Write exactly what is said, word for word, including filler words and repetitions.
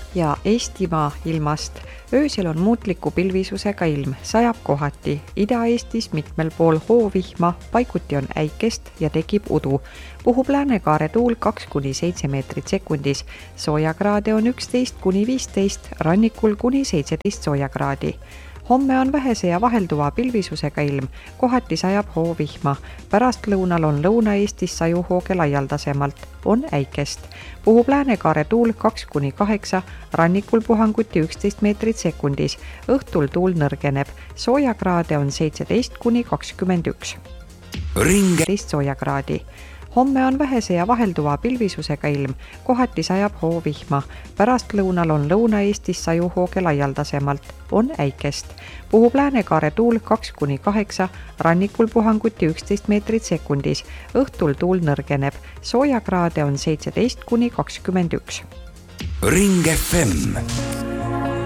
ja Eestimaa ilmast. Öösel on muutliku pilvisusega ilm, sajab kohati. Ida-Eestis mitmel pool hoovihma, paiguti on äikest ja tekib udu. Puhub läänekaare tuul kaks kuni seitse meetrit sekundis. Soojakraade on üksteist kuni viisteist, rannikul kuni seitseteist soojakraadi. Homme on vähese ja vahelduva pilvisusega ilm, kohati sajab hoovihma. Pärastlõunal on Lõuna-Eestis sajuhooge laialdasemalt, on äikest. Puhub läänekaare tuul kaks kuni kaheksa, rannikul puhanguti üksteist meetrit sekundis. Õhtul tuul nõrgeneb, soojakraade on seitseteist kuni kakskümmend üks. Ringe soojakraadi. Homme on vähese ja vahelduva pilvisusega ilm, kohati sajab hoovihma. Pärastlõunal on Lõuna-Eestis sajuhooge laialdasemalt, on äikest. Puhub läänekaare tuul kaks kuni kaheksa, rannikul puhanguti üksteist meetrit sekundis. Õhtul tuul nõrgeneb, soojakraade on seitseteist kuni kakskümmend üks. Ring F M